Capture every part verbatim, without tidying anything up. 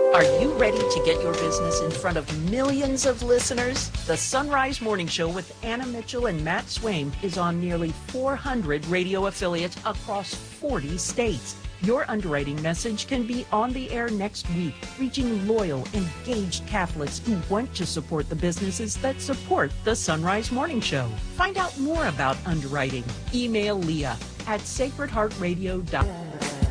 Are you ready to get your business in front of millions of listeners? The Sunrise Morning Show with Anna Mitchell and Matt Swaim is on nearly four hundred radio affiliates across forty states. Your underwriting message can be on the air next week, reaching loyal, engaged Catholics who want to support the businesses that support the Sunrise Morning Show. Find out more about underwriting. Email Leah at sacred heart radio dot com.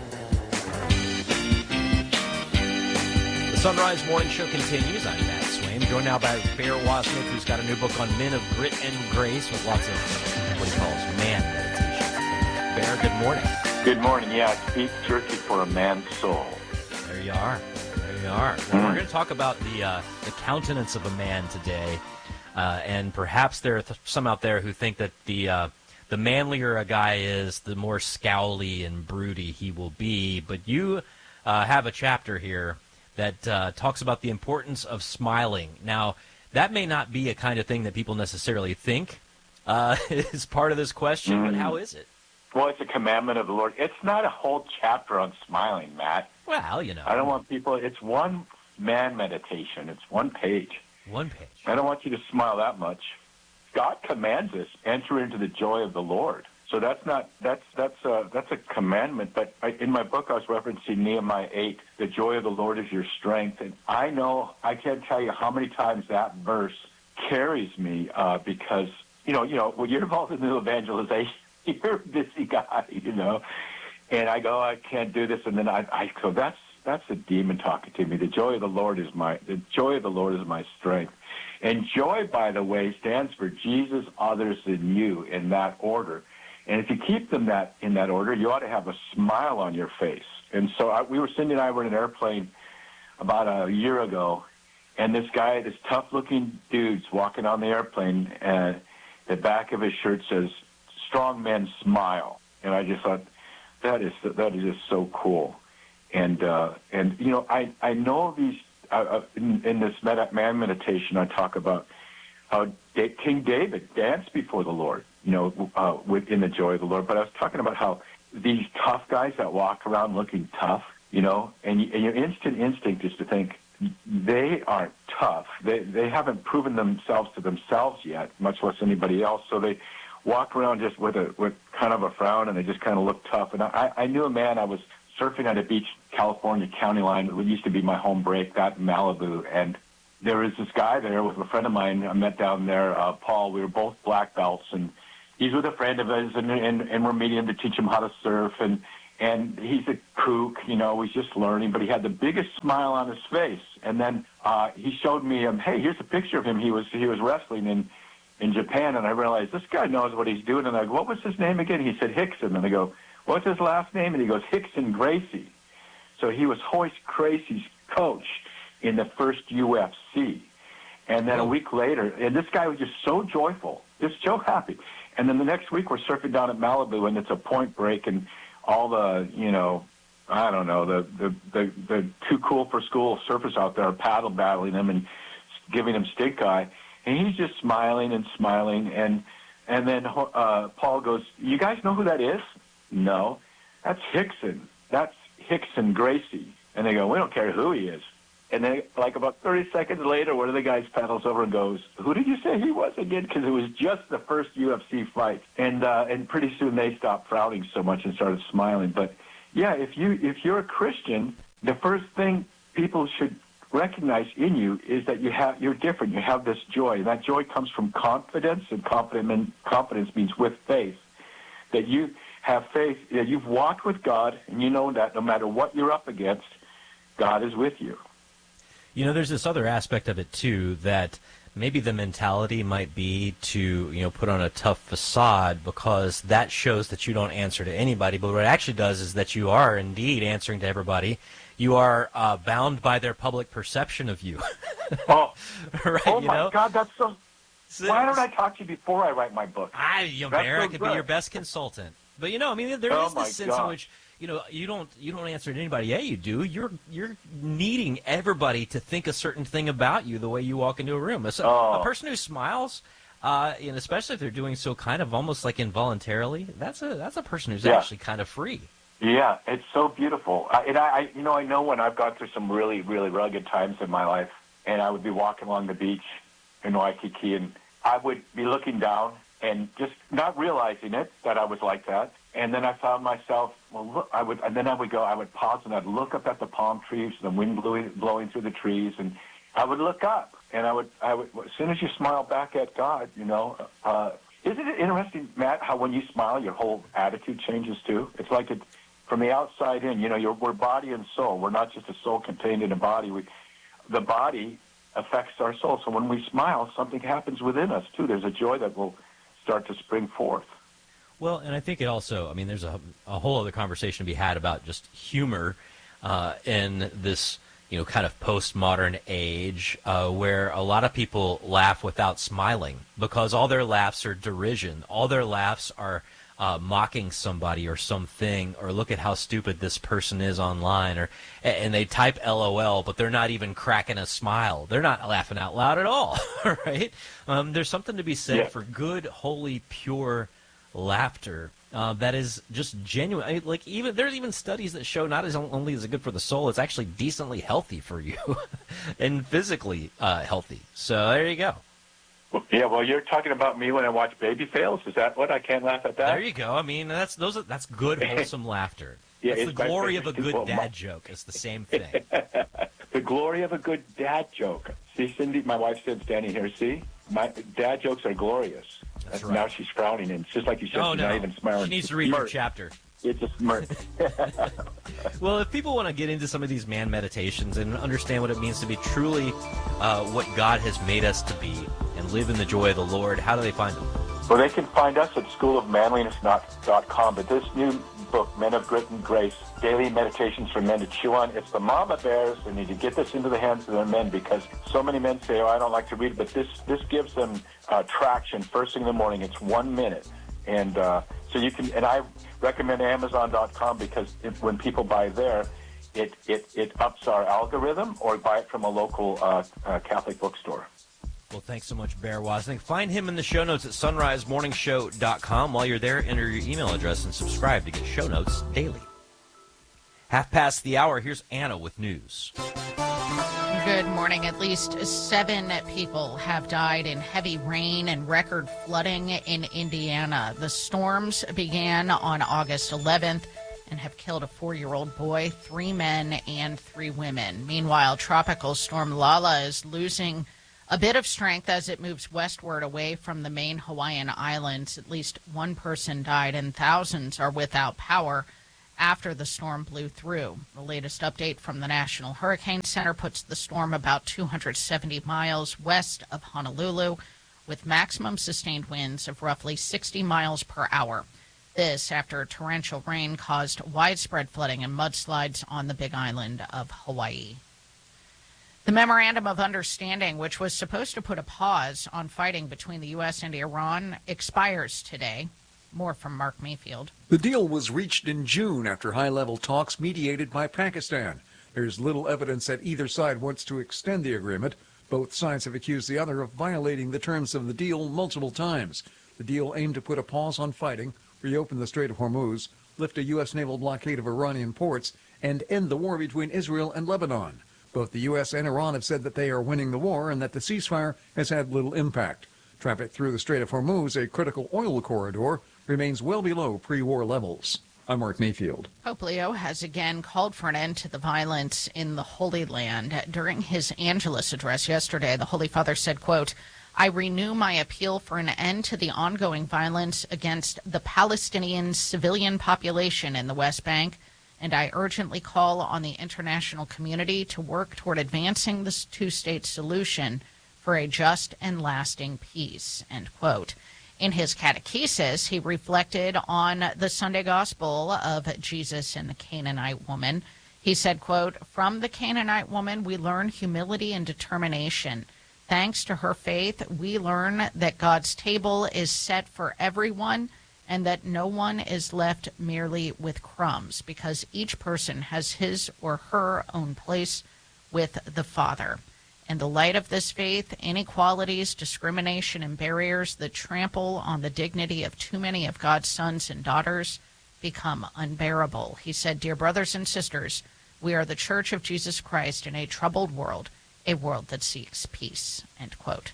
The Sunrise Morning Show continues. I'm Matt Swaim, joined now by Bear Wasnick, who's got a new book on men of grit and grace with lots of what he calls man meditation. Bear, good morning. Good morning. Yeah, it's beef jerky for a man's soul. There you are. There you are. Mm. Well, we're going to talk about the uh, the countenance of a man today, uh, and perhaps there are th- some out there who think that the uh, the manlier a guy is, the more scowly and broody he will be. But you uh, have a chapter here that uh, talks about the importance of smiling. Now, that may not be a kind of thing that people necessarily think uh, is part of this question, mm. but how is it? Well, it's a commandment of the Lord. It's not a whole chapter on smiling, Matt. Well, you know. I don't want people, it's one man meditation. It's one page. One page. I don't want you to smile that much. God commands us, enter into the joy of the Lord. So that's not, that's, that's a, that's a commandment. But I, in my book, I was referencing Nehemiah eight, the joy of the Lord is your strength. And I know, I can't tell you how many times that verse carries me uh, because, you know, you know, when you're involved in the evangelization, you're a busy guy, you know. And I go, I can't do this. And then I, I go, that's, that's a demon talking to me. The joy of the Lord is my, the joy of the Lord is my strength. And joy, by the way, stands for Jesus, others, and you in that order. And if you keep them that in that order, you ought to have a smile on your face. And so I, we were, Cindy and I were in an airplane about a year ago, and this guy, this tough-looking dude's walking on the airplane, and the back of his shirt says, "Strong men smile." And I just thought, that is that is just so cool. And uh, and you know, I I know these uh, in, in this man meditation, I talk about how King David danced before the Lord, you know, uh, within the joy of the Lord. But I was talking about how these tough guys that walk around looking tough, you know, and, and your instant instinct is to think they aren't tough. They they haven't proven themselves to themselves yet, much less anybody else. So they walk around just with a with kind of a frown, and they just kind of look tough. And I, I knew a man. I was surfing at a beach, California county line. It used to be my home break, that in Malibu, and there was this guy there with a friend of mine I met down there, uh, Paul. We were both black belts, and he's with a friend of his, and, and, and we're meeting him to teach him how to surf. And and he's a kook, you know, he's just learning, but he had the biggest smile on his face. And then uh, he showed me, um, hey, here's a picture of him. He was he was wrestling in, in Japan, and I realized this guy knows what he's doing. And I go, what was his name again? He said Hickson. And I go, what's his last name? And he goes, Hickson Gracie. So he was Hoist Gracie's coach in the first U F C. And then a week later, and this guy was just so joyful, just so happy. And then the next week we're surfing down at Malibu, and it's a point break, and all the, you know, I don't know, the the, the, the too cool for school surfers out there are paddle battling him and giving him stink eye. And he's just smiling and smiling. And and then uh, Paul goes, you guys know who that is? No. That's Hickson. That's Hickson Gracie. And they go, we don't care who he is. And then, like about thirty seconds later, one of the guys paddles over and goes, who did you say he was again? Because it was just the first U F C fight. And uh, and pretty soon they stopped frowning so much and started smiling. But, yeah, if, you, if you're a Christian, the first thing people should recognize in you is that you have, you're different. You have this joy. And that joy comes from confidence, and confidence, confidence means with faith. That you have faith, that you've walked with God, and you know that no matter what you're up against, God is with you. You know, there's this other aspect of it, too, that maybe the mentality might be to, you know, put on a tough facade because that shows that you don't answer to anybody. But what it actually does is that you are indeed answering to everybody. You are uh, bound by their public perception of you. Oh, right, oh you my know? God, that's so... so Why don't I talk to you before I write my book? I, you know, Bear, I could be your best consultant. But, you know, I mean, there oh is this sense God. in which... You know, you don't you don't answer to anybody. Yeah, you do. You're you're needing everybody to think a certain thing about you the way you walk into a room. So, oh. A person who smiles, uh, and especially if they're doing so kind of almost like involuntarily, that's a that's a person who's yeah. actually kind of free. Yeah, it's so beautiful. I, and I, I, you know, I know when I've gone through some really, really rugged times in my life, and I would be walking along the beach in Waikiki, and I would be looking down and just not realizing it, that I was like that. And then I found myself, well, look, I would, and then I would go, I would pause and I'd look up at the palm trees, the wind blowing, blowing through the trees, and I would look up, and I would, I would, as soon as you smile back at God, you know, uh, isn't it interesting, Matt, how when you smile, your whole attitude changes too? It's like it, from the outside in, you know, you're, we're body and soul. We're not just a soul contained in a body. We, the body affects our soul. So when we smile, something happens within us too. There's a joy that will start to spring forth. Well, and I think it also, I mean, there's a, a whole other conversation to be had about just humor uh, in this, you know, kind of postmodern age uh, where a lot of people laugh without smiling because all their laughs are derision. All their laughs are uh, mocking somebody or something, or look at how stupid this person is online, or and they type L O L, but they're not even cracking a smile. They're not laughing out loud at all, right? Um, there's something to be said Yeah. for good, holy, pure laughter uh, that is just genuine. I mean, like even there's even studies that show not as only is it good for the soul, it's actually decently healthy for you and physically uh, healthy. So there you go. Well, yeah, well, you're talking about me when I watch Baby Fails. Is that what? I can't laugh at that? There you go. I mean, that's those are, that's good, wholesome laughter. Yeah, That's the it's my glory of a favorite good too. Well, dad my- joke. It's the same thing. The glory of a good dad joke. See, Cindy, my wife said standing here, see? My dad jokes are glorious. That's Now right. she's frowning, and it's just like you said, Oh, she's no. not even smiling. She needs It's to read your smirk. chapter. It's a smirk. Well, if people want to get into some of these man meditations and understand what it means to be truly uh, what God has made us to be and live in the joy of the Lord, how do they find them? Well, they can find us at school of manliness dot com. But this new book, Men of Grit and Grace, Daily Meditations for Men to Chew On, it's the mama bears that need to get this into the hands of their men, because so many men say, oh, I don't like to read, but this, this gives them uh, traction first thing in the morning. It's one minute. And uh, so you can, and I recommend amazon dot com because it, when people buy there, it, it, it ups our algorithm, or buy it from a local uh, uh, Catholic bookstore. Well, thanks so much, Bear Wozniak. Find him in the show notes at sunrise morning show dot com. While you're there, enter your email address and subscribe to get show notes daily. Half past the hour, here's Anna with news. Good morning. At least seven people have died in heavy rain and record flooding in Indiana. The storms began on August eleventh and have killed a four-year-old boy, three men, and three women. Meanwhile, Tropical Storm Lala is losing a bit of strength as it moves westward away from the main Hawaiian islands. At least one person died and thousands are without power after the storm blew through. The latest update from the National Hurricane Center puts the storm about two hundred seventy miles west of Honolulu, with maximum sustained winds of roughly sixty miles per hour. This after torrential rain caused widespread flooding and mudslides on the Big Island of Hawaii. The Memorandum of Understanding, which was supposed to put a pause on fighting between the U S and Iran, expires today. More from Mark Mayfield. The deal was reached in June after high-level talks mediated by Pakistan. There's little evidence that either side wants to extend the agreement. Both sides have accused the other of violating the terms of the deal multiple times. The deal aimed to put a pause on fighting, reopen the Strait of Hormuz, lift a U S naval blockade of Iranian ports, and end the war between Israel and Lebanon. Both the U S and Iran have said that they are winning the war and that the ceasefire has had little impact. Traffic through the Strait of Hormuz, a critical oil corridor, remains well below pre-war levels. I'm Mark Mayfield. Pope Leo has again called for an end to the violence in the Holy Land. During his Angelus address yesterday, the Holy Father said, quote, I renew my appeal for an end to the ongoing violence against the Palestinian civilian population in the West Bank, and I urgently call on the international community to work toward advancing this two-state solution for a just and lasting peace, end quote. In his catechesis, he reflected on the Sunday gospel of Jesus and the Canaanite woman. He said, quote, from the Canaanite woman, we learn humility and determination. Thanks to her faith, we learn that God's table is set for everyone and that no one is left merely with crumbs, because each person has his or her own place with the Father. In the light of this faith, inequalities, discrimination, and barriers that trample on the dignity of too many of God's sons and daughters become unbearable. He said, "Dear brothers and sisters, we are the Church of Jesus Christ in a troubled world, a world that seeks peace," end quote.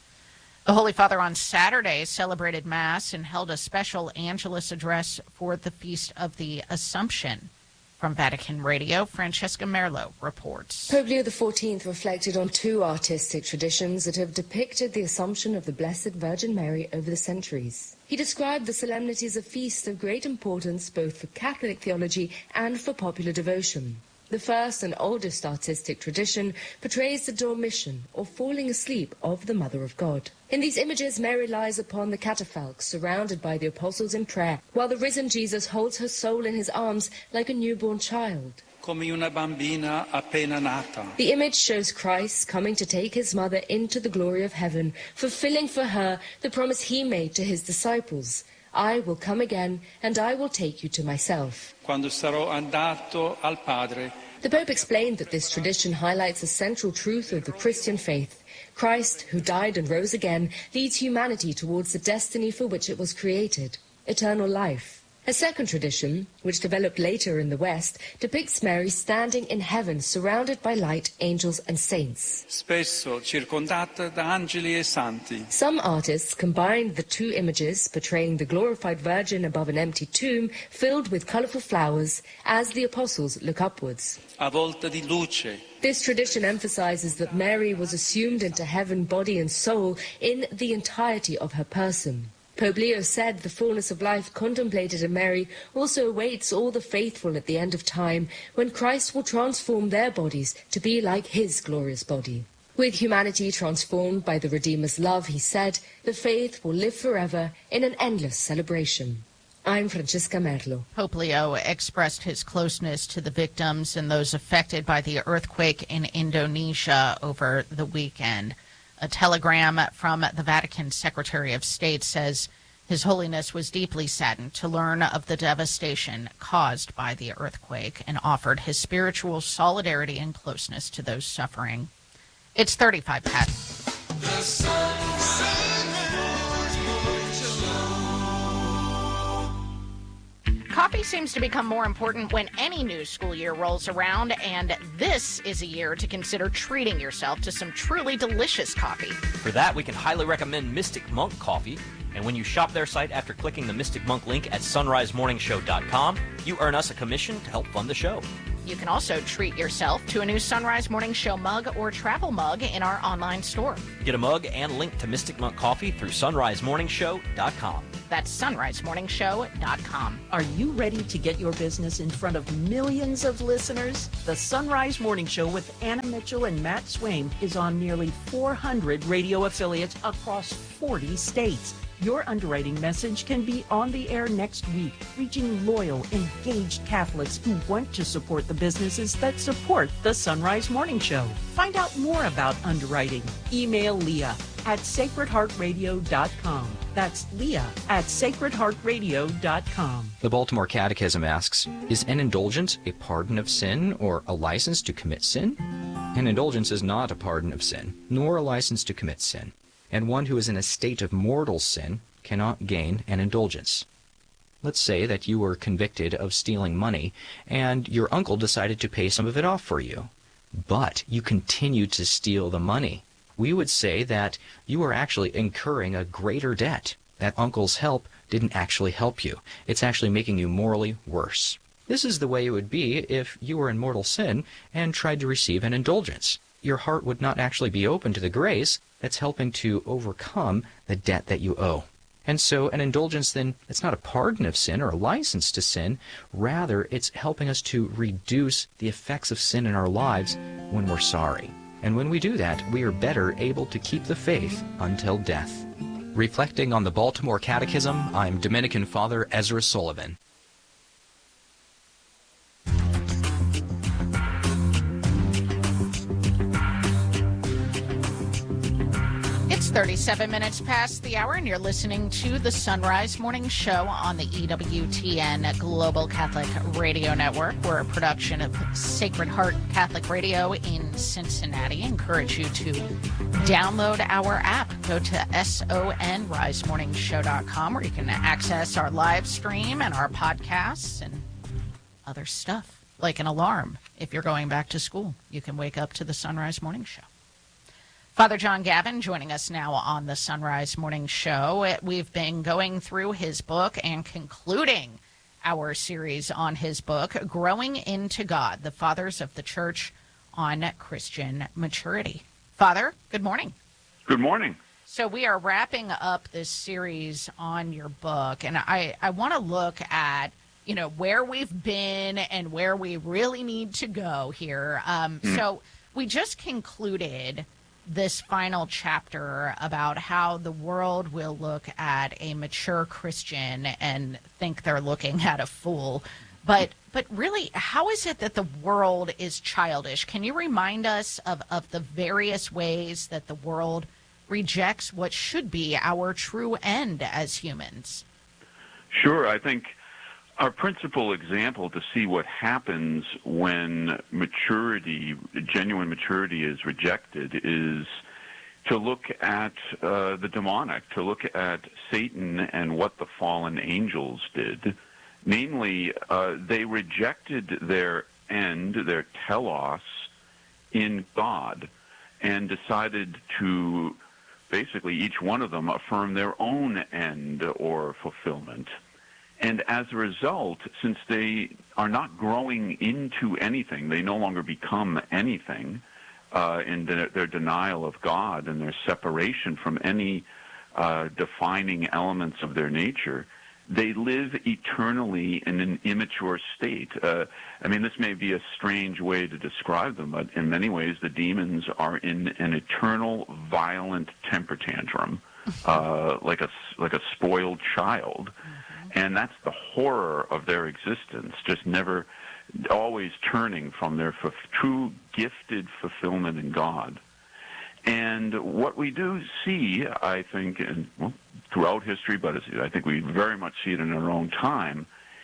The Holy Father on Saturday celebrated Mass and held a special Angelus address for the Feast of the Assumption. From Vatican Radio, Francesca Merlo reports. Pope Leo the fourteenth reflected on two artistic traditions that have depicted the Assumption of the Blessed Virgin Mary over the centuries. He described the solemnities of feasts of great importance both for Catholic theology and for popular devotion. The first and oldest artistic tradition portrays the dormition, or falling asleep, of the Mother of God. In these images, Mary lies upon the catafalque, surrounded by the apostles in prayer, while the risen Jesus holds her soul in his arms like a newborn child. Come una bambina appena nata. The image shows Christ coming to take his mother into the glory of heaven, fulfilling for her the promise he made to his disciples. I will come again, and I will take you to myself. Quando sarò andato al Padre. The Pope explained that this tradition highlights a central truth of the Christian faith. Christ, who died and rose again, leads humanity towards the destiny for which it was created, eternal life. A second tradition, which developed later in the West, depicts Mary standing in heaven surrounded by light, angels and saints. Spesso circondata da angeli e santi. Some artists combined the two images, portraying the glorified Virgin above an empty tomb filled with colorful flowers as the apostles look upwards. Avvolta di luce. This tradition emphasizes that Mary was assumed into heaven, body and soul, in the entirety of her person. Pope Leo said the fullness of life contemplated in Mary also awaits all the faithful at the end of time, when Christ will transform their bodies to be like his glorious body. With humanity transformed by the Redeemer's love, he said, the faith will live forever in an endless celebration. I'm Francesca Merlo. Pope Leo expressed his closeness to the victims and those affected by the earthquake in Indonesia over the weekend. A telegram from the Vatican Secretary of State says His Holiness was deeply saddened to learn of the devastation caused by the earthquake and offered his spiritual solidarity and closeness to those suffering. It's thirty-five past. The Coffee seems to become more important when any new school year rolls around, and this is a year to consider treating yourself to some truly delicious coffee. For that, we can highly recommend Mystic Monk Coffee, and when you shop their site after clicking the Mystic Monk link at sunrise morning show dot com, you earn us a commission to help fund the show. You can also treat yourself to a new Sunrise Morning Show mug or travel mug in our online store. Get a mug and link to Mystic Monk Coffee through sunrise morning show dot com. That's sunrise morning show dot com. Are you ready to get your business in front of millions of listeners? The Sunrise Morning Show with Anna Mitchell and Matt Swaim is on nearly four hundred radio affiliates across forty states. Your underwriting message can be on the air next week, reaching loyal, engaged Catholics who want to support the businesses that support the Sunrise Morning Show. Find out more about underwriting. Email Leah at sacred heart radio dot com. That's Leah at sacred heart radio dot com. The Baltimore Catechism asks, is an indulgence a pardon of sin or a license to commit sin? An indulgence is not a pardon of sin, nor a license to commit sin. And one who is in a state of mortal sin cannot gain an indulgence. Let's say that you were convicted of stealing money, and your uncle decided to pay some of it off for you. But you continued to steal the money. We would say that you are actually incurring a greater debt. That uncle's help didn't actually help you. It's actually making you morally worse. This is the way it would be if you were in mortal sin and tried to receive an indulgence. Your heart would not actually be open to the grace that's helping to overcome the debt that you owe. And so an indulgence, then, it's not a pardon of sin or a license to sin. Rather, it's helping us to reduce the effects of sin in our lives when we're sorry. And when we do that, we are better able to keep the faith until death. Reflecting on the Baltimore Catechism, I'm Dominican Father Ezra Sullivan. It's thirty-seven minutes past the hour, and you're listening to the Sunrise Morning Show on the E W T N Global Catholic Radio Network. We're a production of Sacred Heart Catholic Radio in Cincinnati. I encourage you to download our app. Go to sonrise morning show dot com, where you can access our live stream and our podcasts and other stuff, like an alarm. If you're going back to school, you can wake up to the Sunrise Morning Show. Father John Gavin joining us now on the Sunrise Morning Show. We've been going through his book and concluding our series on his book, Growing into God, the Fathers of the Church on Christian Maturity. Father, good morning. Good morning. So we are wrapping up this series on your book, and I, I want to look at, you know, where we've been and where we really need to go here. Um, mm. So we just concluded this final chapter about how the world will look at a mature Christian and think they're looking at a fool. But but really, how is it that the world is childish? Can you remind us of, of the various ways that the world rejects what should be our true end as humans? Sure. I think our principal example to see what happens when maturity, genuine maturity, is rejected is to look at uh, the demonic, to look at Satan and what the fallen angels did. Namely, uh, they rejected their end, their telos, in God, and decided to basically each one of them affirm their own end or fulfillment. And as a result, since they are not growing into anything, they no longer become anything uh, in their, their denial of God and their separation from any uh, defining elements of their nature, they live eternally in an immature state. Uh, I mean, this may be a strange way to describe them, but in many ways the demons are in an eternal, violent temper tantrum, uh, like a, like a spoiled child. And that's the horror of their existence, just never, always turning from their f- true gifted fulfillment in God. And what we do see, I think, in, well, throughout history, but I think we very much see it in our own time,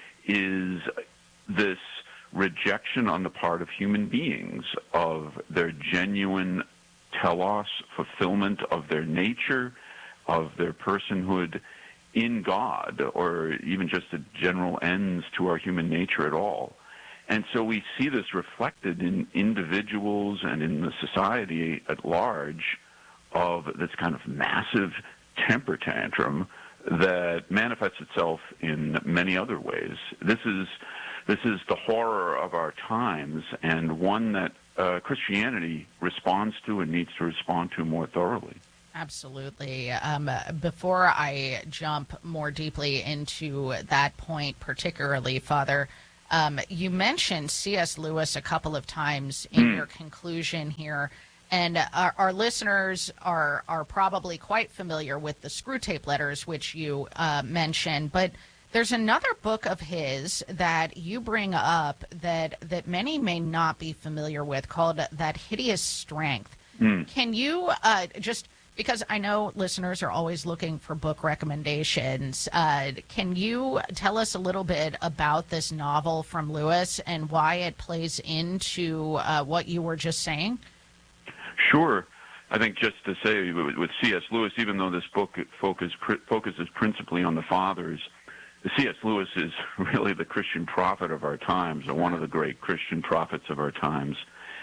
is this rejection on the part of human beings of their genuine telos, fulfillment of their nature, of their personhood in God, or even just the general ends to our human nature at all. And so we see this reflected in individuals and in the society at large of this kind of massive temper tantrum that manifests itself in many other ways. This is this is the horror of our times, and one that uh, Christianity responds to and needs to respond to more thoroughly. Absolutely. Um, before I jump more deeply into that point, particularly, Father, um, you mentioned C S. Lewis a couple of times in mm. your conclusion here, and our, our listeners are are probably quite familiar with the Screwtape Letters, which you uh, mentioned, but there's another book of his that you bring up that, that many may not be familiar with, called That Hideous Strength. Mm. Can you uh, just... Because I know listeners are always looking for book recommendations. Uh, can you tell us a little bit about this novel from Lewis and why it plays into uh, what you were just saying? Sure. I think just to say with, with C S. Lewis, even though this book focus, focuses principally on the fathers, C S. Lewis is really the Christian prophet of our times, or one of the great Christian prophets of our times.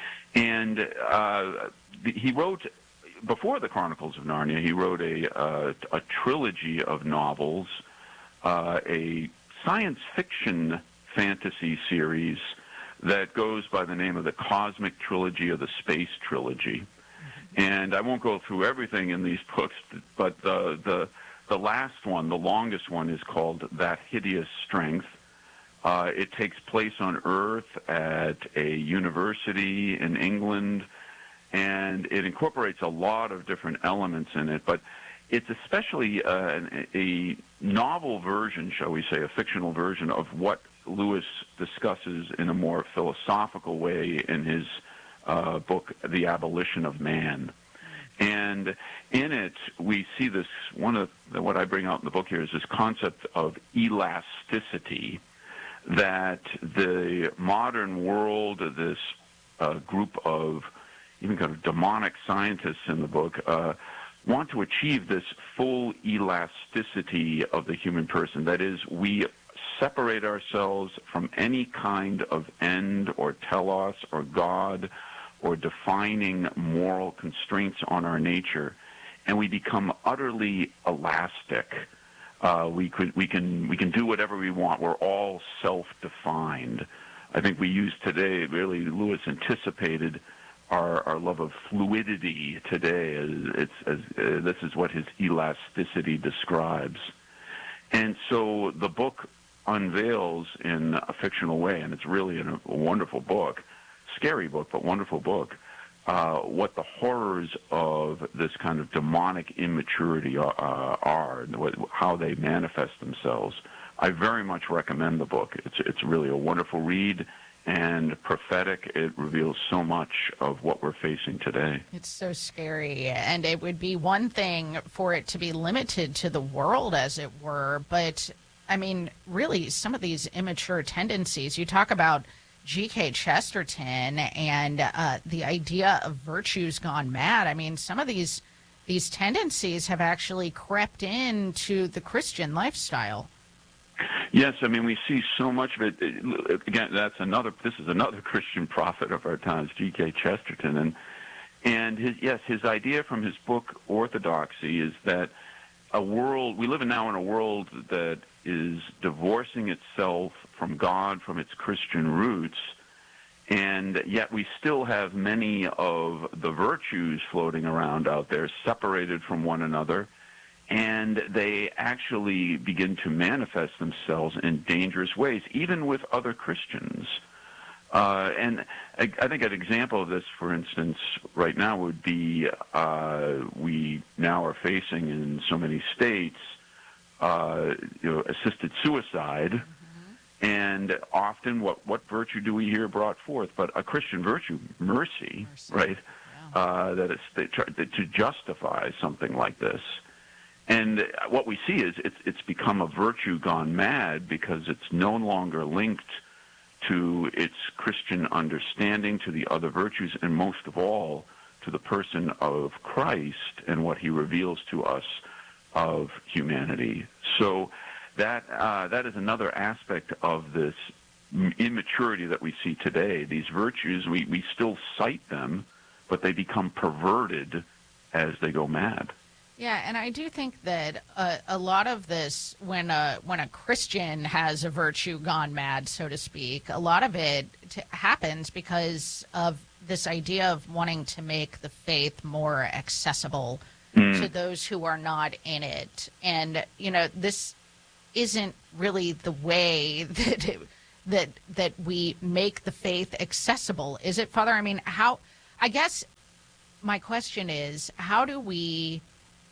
And uh, he wrote... Before the Chronicles of Narnia, he wrote a uh, a trilogy of novels, uh, a science fiction fantasy series that goes by the name of the Cosmic Trilogy or the Space Trilogy. And I won't go through everything in these books, but the the the last one, the longest one, is called That Hideous Strength. Uh, it takes place on Earth at a university in England, and it incorporates a lot of different elements in it, but it's especially uh, a novel version, shall we say, a fictional version of what Lewis discusses in a more philosophical way in his uh, book, The Abolition of Man. And in it, we see this, one of the, what I bring out in the book here is this concept of elasticity, that the modern world, this uh, group of even kind of demonic scientists in the book, uh, want to achieve this full elasticity of the human person. That is, we separate ourselves from any kind of end or telos or God or defining moral constraints on our nature, and we become utterly elastic. Uh, we could, we can, we can do whatever we want. We're all self-defined. I think we use today, really, Lewis anticipated our, our love of fluidity today. As it's, as, uh, this is what his elasticity describes. And so the book unveils in a fictional way, and it's really a, a wonderful book, scary book, but wonderful book, uh, what the horrors of this kind of demonic immaturity uh, are, and what, how they manifest themselves. I very much recommend the book. It's, it's really a wonderful read and prophetic. It reveals so much of what we're facing today. It's so scary, and it would be one thing for it to be limited to the world, as it were, but, I mean, really, some of these immature tendencies, you talk about G K Chesterton and uh, the idea of virtues gone mad. I mean, some of these these tendencies have actually crept into the Christian lifestyle. Yes, I mean, we see so much of it. Again, that's another. This is another Christian prophet of our times, G K Chesterton, and and his yes, his idea from his book Orthodoxy is that a world we live in now in a world that is divorcing itself from God, from its Christian roots, and yet we still have many of the virtues floating around out there, separated from one another, and they actually begin to manifest themselves in dangerous ways, even with other Christians. Uh, and I, I think an example of this, for instance, right now would be uh, we now are facing in so many states uh, you know, assisted suicide. Mm-hmm. And often what, what virtue do we hear brought forth? But a Christian virtue, mercy, mercy. right? Yeah. Uh, that it's they try, to justify something like this. And what we see is it's, it's become a virtue gone mad because it's no longer linked to its Christian understanding, to the other virtues, and most of all, to the person of Christ and what he reveals to us of humanity. So that uh, that is another aspect of this immaturity that we see today. These virtues, we, we still cite them, but they become perverted as they go mad. Yeah, and I do think that uh, a lot of this, when a, when a Christian has a virtue gone mad, so to speak, a lot of it t- happens because of this idea of wanting to make the faith more accessible mm. to those who are not in it. And, you know, this isn't really the way that it, that that we make the faith accessible, is it, Father? I mean, how, I guess my question is, how do we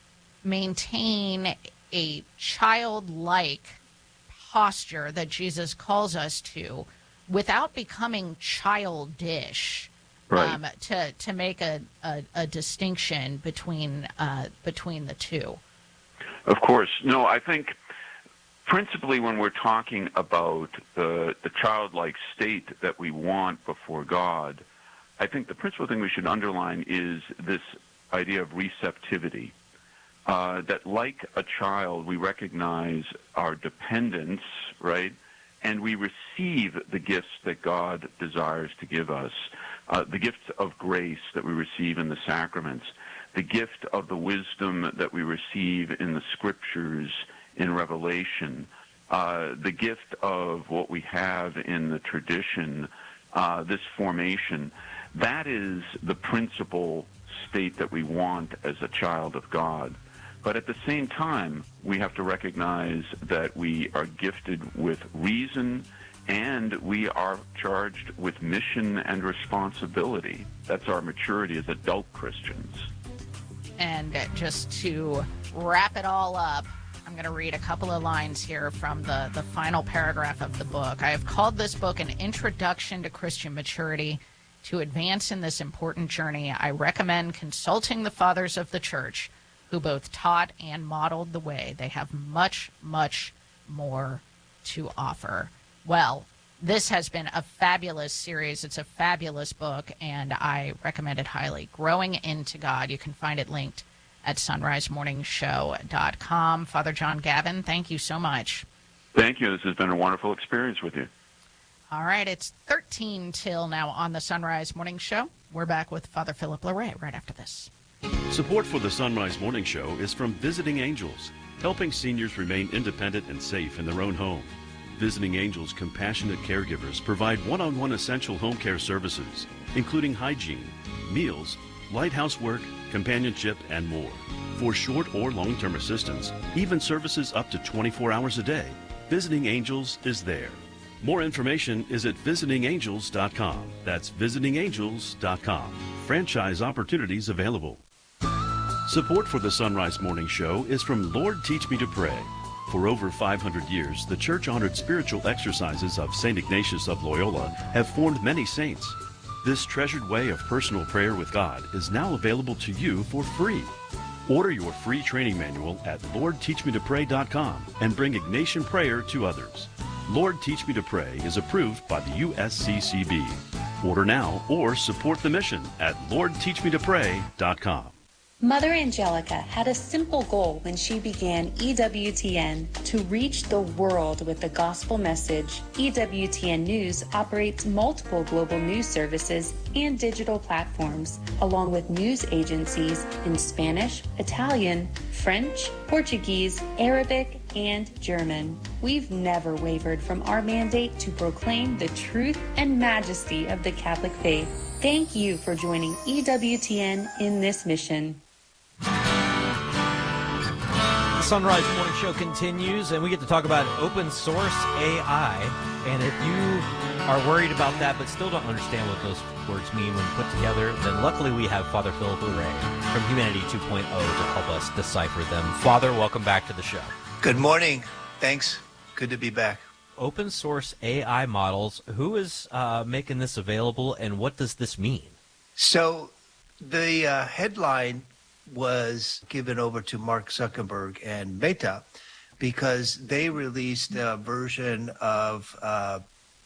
maintain a childlike posture that Jesus calls us to without becoming childish, right. um, to to make a, a, a distinction between uh, between the two? Of course. No, I think principally when we're talking about the the childlike state that we want before God, I think the principal thing we should underline is this idea of receptivity. Uh, that like a child, we recognize our dependence, right? And we receive the gifts that God desires to give us, uh, the gifts of grace that we receive in the sacraments, the gift of the wisdom that we receive in the scriptures, in Revelation, uh, the gift of what we have in the tradition, uh, this formation. That is the principal state that we want as a child of God. But at the same time, we have to recognize that we are gifted with reason and we are charged with mission and responsibility. That's our maturity as adult Christians. And just to wrap it all up, I'm going to read a couple of lines here from the, the final paragraph of the book. I have called this book an introduction to Christian maturity. To advance in this important journey, I recommend consulting the fathers of the church who both taught and modeled the way. They have much, much more to offer. Well, this has been a fabulous series. It's a fabulous book, and I recommend it highly. Growing into God. You can find it linked at sunrise morning show dot com. Father John Gavin, thank you so much. Thank you. This has been a wonderful experience with you. All right, it's thirteen till now on the Sunrise Morning Show. We're back with Father Philip Larray right after this. Support for the Sunrise Morning Show is from Visiting Angels, helping seniors remain independent and safe in their own home. Visiting Angels compassionate caregivers provide one-on-one essential home care services, including hygiene, meals, light housework, companionship, and more. For short or long-term assistance, even services up to twenty-four hours a day, Visiting Angels is there. More information is at visiting angels dot com. That's visiting angels dot com. Franchise opportunities available. Support for the Sunrise Morning Show is from Lord Teach Me to Pray. For over five hundred years, the church-honored spiritual exercises of Saint Ignatius of Loyola have formed many saints. This treasured way of personal prayer with God is now available to you for free. Order your free training manual at lord teach me to pray dot com and bring Ignatian prayer to others. Lord Teach Me to Pray is approved by the U S C C B. Order now or support the mission at lord teach me to pray dot com. Mother Angelica had a simple goal when she began E W T N: to reach the world with the gospel message. E W T N News operates multiple global news services and digital platforms, along with news agencies in Spanish, Italian, French, Portuguese, Arabic, and German. We've never wavered from our mandate to proclaim the truth and majesty of the Catholic faith. Thank you for joining E W T N in this mission. The Sunrise Morning Show continues, and we get to talk about open source A I. And if you are worried about that but still don't understand what those words mean when put together, then luckily we have Father Philip Larray from Humanity two point oh to help us decipher them. Father, welcome back to the show. Good morning. Thanks. Good to be back. Open source A I models, who is uh, making this available, and what does this mean? So the uh, headline was given over to Mark Zuckerberg and Meta because they released a version of uh,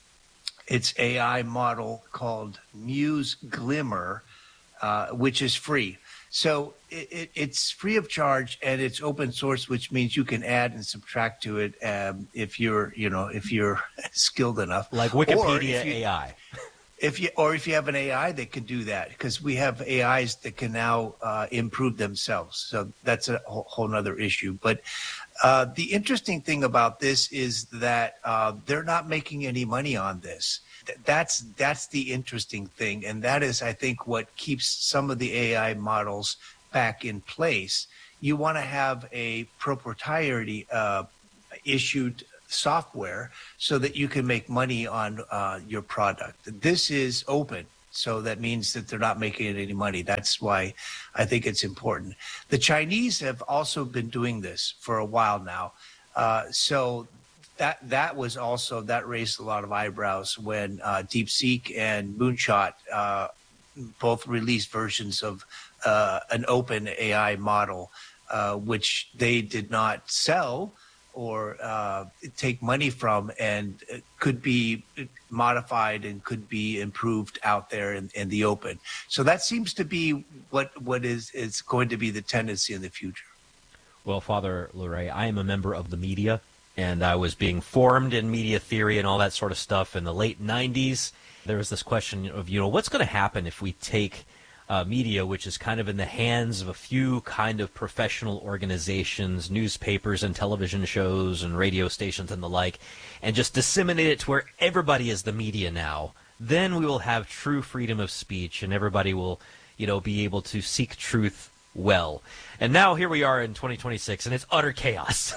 its A I model called Muse Glimmer, uh, which is free. So it, it, it's free of charge and it's open source, which means you can add and subtract to it um, if you're, you know, if you're skilled enough. Like Wikipedia you, A I. If you or if you have an A I that can do that, because we have A Is that can now uh, improve themselves. So that's a whole, whole nother issue. But uh, the interesting thing about this is that uh, they're not making any money on this. That's that's the interesting thing, and that is, I think, what keeps some of the A I models back in place. You want to have a proprietary uh, issued software so that you can make money on uh, your product. This is open, so that means that they're not making any money. That's why I think it's important. The Chinese have also been doing this for a while now, uh, so. That that was also, that raised a lot of eyebrows when uh, DeepSeek and Moonshot uh, both released versions of uh, an open A I model, uh, which they did not sell or uh, take money from, and could be modified and could be improved out there in, in the open. So that seems to be what what is, is going to be the tendency in the future. Well, Father Larray, I am a member of the media, and I was being formed in media theory and all that sort of stuff in the late nineties. There was this question of, you know, what's going to happen if we take uh, media, which is kind of in the hands of a few kind of professional organizations, newspapers and television shows and radio stations and the like, and just disseminate it to where everybody is the media now. Then we will have true freedom of speech, and everybody will, you know, be able to seek truth well. And now here we are in twenty twenty-six, and it's utter chaos.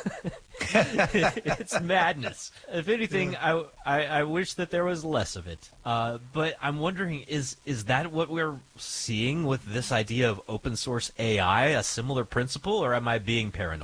It's madness. If anything, I, I, I wish that there was less of it. Uh, but I'm wondering, is is that what we're seeing with this idea of open source A I, a similar principle, or am I being paranoid?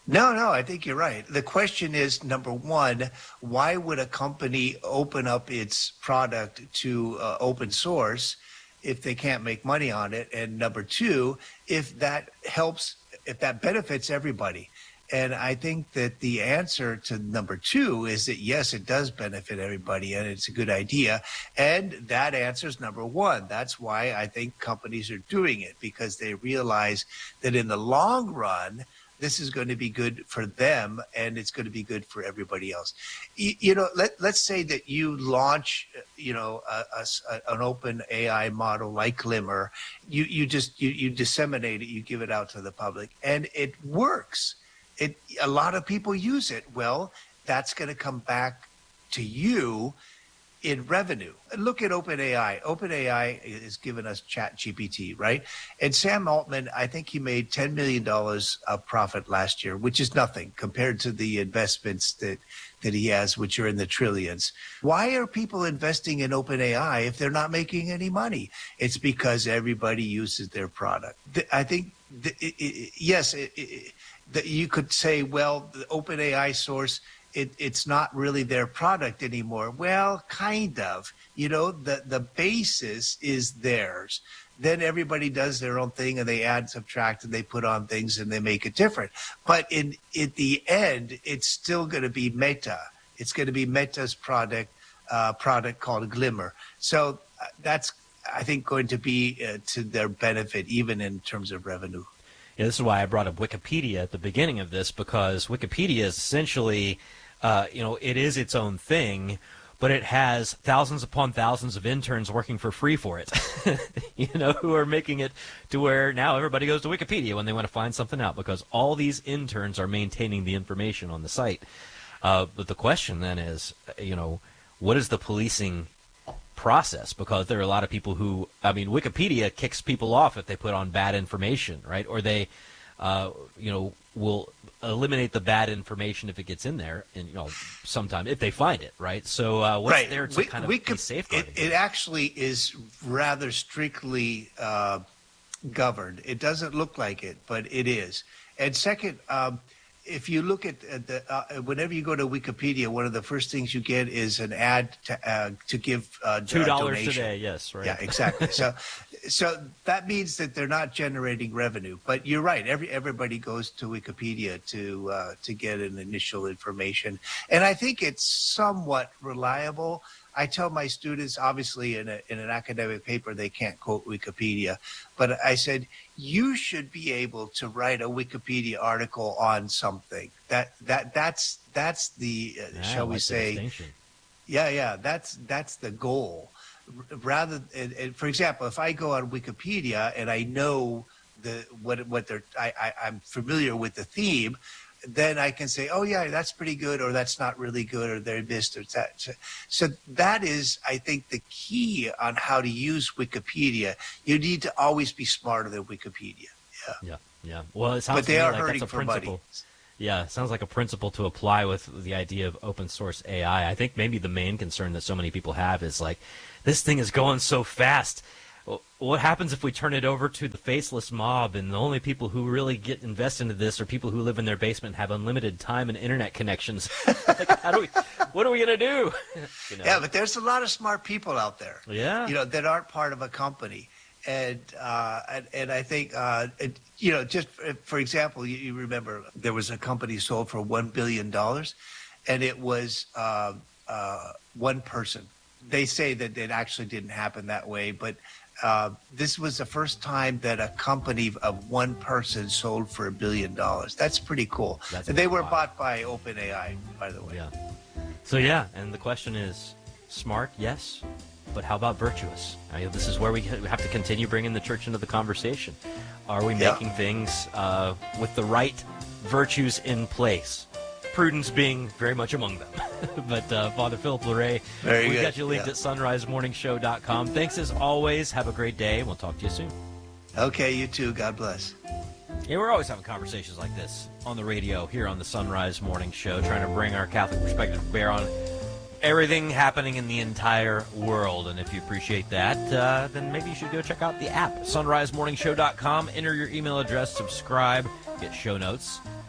No, no, I think you're right. The question is, number one, why would a company open up its product to uh, open source if they can't make money on it? And number two, if that helps, if that benefits everybody. And I think that the answer to number two is that, yes, it does benefit everybody and it's a good idea. And that answers number one. That's why I think companies are doing it, because they realize that in the long run, this is going to be good for them and it's going to be good for everybody else. You, you know, let, let's say that you launch, you know, a, a, an open A I model like Glimmer. You, you just, you, you disseminate it, you give it out to the public, and it works. It, a lot of people use it. Well, that's going to come back to you in revenue. Look at OpenAI. OpenAI is giving us ChatGPT, right? And Sam Altman, I think he made ten million dollars of profit last year, which is nothing compared to the investments that, that he has, which are in the trillions. Why are people investing in OpenAI if they're not making any money? It's because everybody uses their product. I think, the, it, it, yes, it, it, that you could say, well, the OpenAI source, it, it's not really their product anymore. Well, kind of. You know, the, the basis is theirs. Then everybody does their own thing and they add, subtract, and they put on things and they make it different. But in at the end, it's still going to be Meta. It's going to be Meta's product, uh, product called Glimmer. So uh, that's, I think, going to be uh, to their benefit, even in terms of revenue. Yeah, this is why I brought up Wikipedia at the beginning of this, because Wikipedia is essentially, uh, you know, it is its own thing, but it has thousands upon thousands of interns working for free for it, you know, who are making it to where now everybody goes to Wikipedia when they want to find something out, because all these interns are maintaining the information on the site. Uh, but the question then is, you know, what is the policing process? Because there are a lot of people who, I mean, Wikipedia kicks people off if they put on bad information, right? Or they, uh, you know, will eliminate the bad information if it gets in there, and you know, sometime if they find it, right? So uh, what's right. there to we, kind of we be could, safeguarding? It, it actually is rather strictly uh, governed. It doesn't look like it, but it is. And second, um, if you look at the, uh, whenever you go to Wikipedia, one of the first things you get is an ad to, uh, to give uh, two dollars donation. today. Yes, right. Yeah, exactly. so, so that means that they're not generating revenue. But you're right. Every everybody goes to Wikipedia to uh, to get an initial information, and I think it's somewhat reliable. I tell my students, obviously, in, a, in an academic paper, they can't quote Wikipedia. But I said, you should be able to write a Wikipedia article on something. That that that's that's the uh, Yeah, shall we like the say? distinction. Yeah, yeah. That's that's the goal. R- Rather, and, and for example, if I go on Wikipedia and I know the what what they're, I, I I'm familiar with the theme, then I can say, oh, yeah, that's pretty good, or that's not really good, or they're this or that. So, so that is, I think, the key on how to use Wikipedia. You need to always be smarter than Wikipedia. Yeah. Yeah, yeah. Well, it sounds But they to me are like hurting that's a for principle. money. Yeah, it sounds like a principle to apply with the idea of open source A I. I think maybe the main concern that so many people have is like, this thing is going so fast. What happens if we turn it over to the faceless mob, and the only people who really get invested into this are people who live in their basement and have unlimited time and internet connections? Like, how do we, what are we going to do? You know? Yeah, but there's a lot of smart people out there. Yeah. You know, that aren't part of a company. And uh, and, and I think, uh, it, you know, just for, for example, you, you remember there was a company sold for one billion dollars, and it was uh, uh, one person. They say that it actually didn't happen that way, but uh, this was the first time that a company of one person sold for a billion dollars. That's pretty cool. That's and they were wild. bought by OpenAI, by the way. Yeah. So yeah, and the question is, smart, yes, but how about virtuous? I mean, this is where we have to continue bringing the church into the conversation. Are we Yeah. making things uh, with the right virtues in place? Prudence being very much among them. But uh, Father Philip Larray, Very we've good. got you linked Yeah. at sunrise morning show dot com. Thanks as always. Have a great day. We'll talk to you soon. Okay, you too. God bless. Yeah, we're always having conversations like this on the radio here on the Sunrise Morning Show, trying to bring our Catholic perspective to bear on everything happening in the entire world. And if you appreciate that, uh, then maybe you should go check out the app, sunrise morning show dot com. Enter your email address, subscribe, get show notes.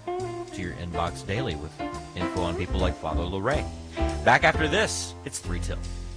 to your inbox daily with info on people like Father LeRae. Back after this, it's three till.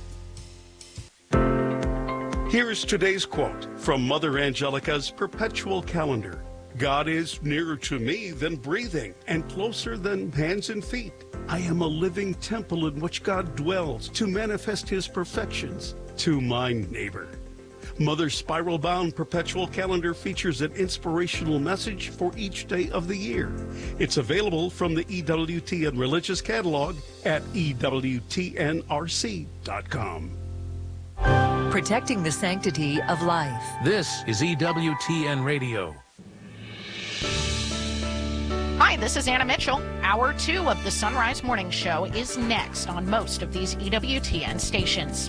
Here's today's quote from Mother Angelica's Perpetual Calendar. God is nearer to me than breathing and closer than hands and feet. I am a living temple in which God dwells to manifest his perfections to my neighbor. Mother's spiral-bound Perpetual Calendar features an inspirational message for each day of the year. It's available from the E W T N Religious Catalog at E W T N R C dot com. Protecting the sanctity of life. This is E W T N Radio. Hi, this is Anna Mitchell. Hour two of the Sunrise Morning Show is next on most of these E W T N stations.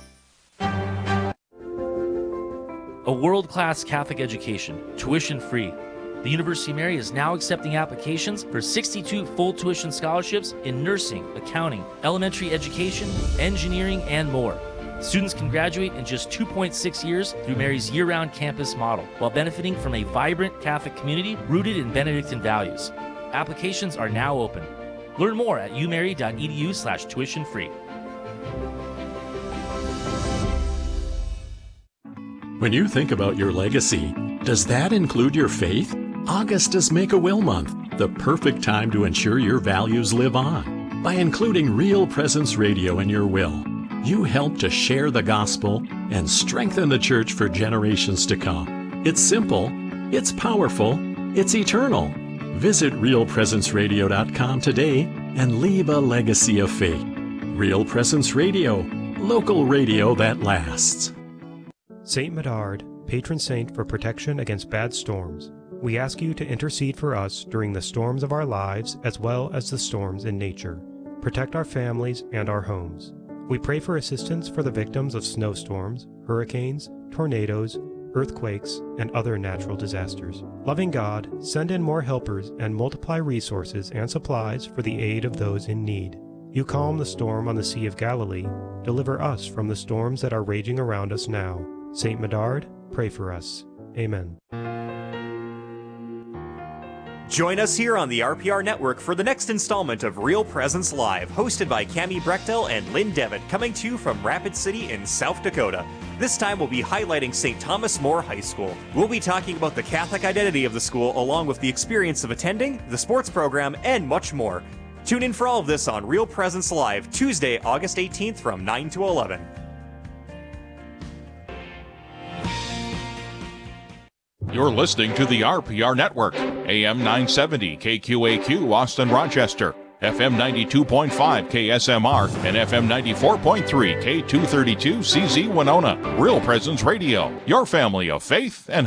A world-class Catholic education, tuition-free. The University of Mary is now accepting applications for sixty-two full tuition scholarships in nursing, accounting, elementary education, engineering, and more. Students can graduate in just two point six years through Mary's year-round campus model, while benefiting from a vibrant Catholic community rooted in Benedictine values. Applications are now open. Learn more at umary.edu slash tuition free. When you think about your legacy, does that include your faith? August is Make-A-Will Month, the perfect time to ensure your values live on. By including Real Presence Radio in your will, you help to share the gospel and strengthen the church for generations to come. It's simple, it's powerful, it's eternal. Visit real presence radio dot com today and leave a legacy of faith. Real Presence Radio, local radio that lasts. Saint Medard, patron saint for protection against bad storms. We ask you to intercede for us during the storms of our lives as well as the storms in nature. Protect our families and our homes. We pray for assistance for the victims of snowstorms, hurricanes, tornadoes, earthquakes, and other natural disasters. Loving God, send in more helpers and multiply resources and supplies for the aid of those in need. You calm the storm on the Sea of Galilee. Deliver us from the storms that are raging around us now. Saint Medard, pray for us. Amen. Join us here on the R P R Network for the next installment of Real Presence Live, hosted by Cammie Brechtel and Lynn Devitt, coming to you from Rapid City in South Dakota. This time we'll be highlighting Saint Thomas More High School. We'll be talking about the Catholic identity of the school, along with the experience of attending, the sports program, and much more. Tune in for all of this on Real Presence Live, Tuesday, August eighteenth from nine to eleven. You're listening to the R P R Network, A M nine seventy K Q A Q, Austin, Rochester, F M ninety-two point five K S M R, and F M ninety-four point three K two thirty-two C Z Winona. Real Presence Radio, your family of faith and